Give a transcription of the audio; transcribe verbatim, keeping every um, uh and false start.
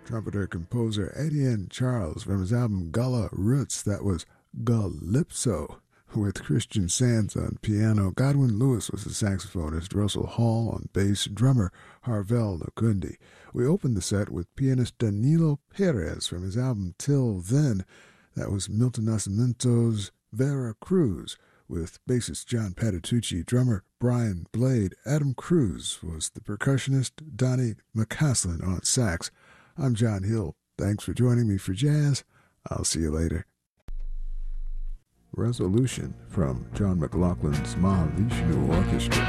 trumpeter-composer Etienne Charles from his album Gullah Roots. That was Calypso, with Christian Sands on piano. Godwin Lewis was the saxophonist, Russell Hall on bass, drummer Harvell Nakundi. We opened the set with pianist Danilo Perez from his album Till Then. That was Milton Nascimento's Vera Cruz, with bassist John Patitucci, drummer Brian Blade. Adam Cruz was the percussionist, Donnie McCaslin on sax. I'm John Hill. Thanks for joining me for jazz. I'll see you later. Resolution from John McLaughlin's Mahavishnu Orchestra.